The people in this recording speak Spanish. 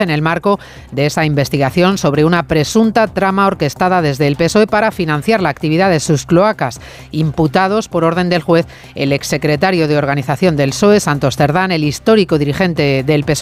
en el marco de esa investigación sobre una presunta trama orquestada desde el PSOE para financiar la actividad de sus cloacas. Imputados por orden del juez el exsecretario de organización del PSOE, Santos Cerdán, el histórico dirigente del PSOE